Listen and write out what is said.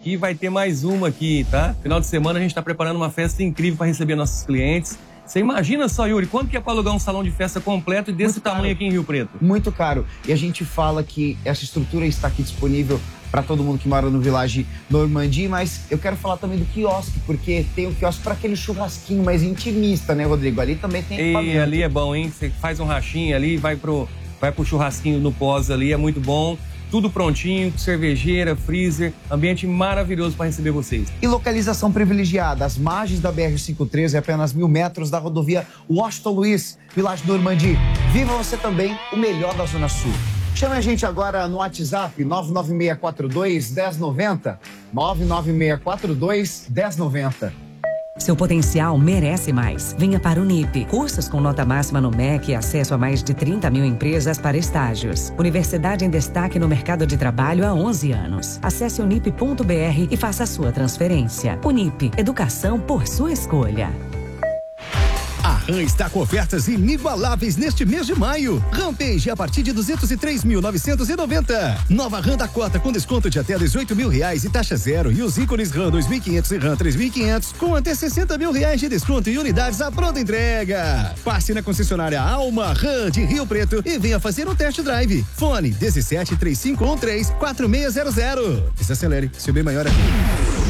aqui, vai ter mais uma aqui, tá? Final de semana a gente tá preparando uma festa incrível para receber nossos clientes. Você imagina só, Yuri, quanto que é para alugar um salão de festa completo e desse tamanho aqui em Rio Preto? Muito caro. E a gente fala que essa estrutura está aqui disponível para todo mundo que mora no Village Normandie, mas eu quero falar também do quiosque, porque tem o quiosque para aquele churrasquinho mais intimista, né, Rodrigo? Ali também tem equipamento. E ali é bom, hein? Você faz um rachinho ali, vai pro churrasquinho no pós ali, é muito bom. Tudo prontinho, cervejeira, freezer, ambiente maravilhoso para receber vocês. E localização privilegiada, as margens da BR-513, é apenas 1000 metros da rodovia Washington Luiz, Village Normandie. Viva você também o melhor da Zona Sul. Chame a gente agora no WhatsApp 99642-1090, 99642-1090. Seu potencial merece mais. Venha para o UNIP. Cursos com nota máxima no MEC e acesso a mais de 30 mil empresas para estágios. Universidade em destaque no mercado de trabalho há 11 anos. Acesse unip.br e faça a sua transferência. UNIP. Educação por sua escolha. A RAM está com ofertas inigualáveis neste mês de maio. Rampage a partir de 203.990. Nova RAM Dakota com desconto de até 18 mil reais e taxa zero. E os ícones RAM 2500 e RAM 3500 com até 60 mil reais de desconto e unidades à pronta entrega. Passe na concessionária Alma RAM de Rio Preto e venha fazer um test drive. Fone 17 3513 4600. Desacelere, seu bem maior aqui.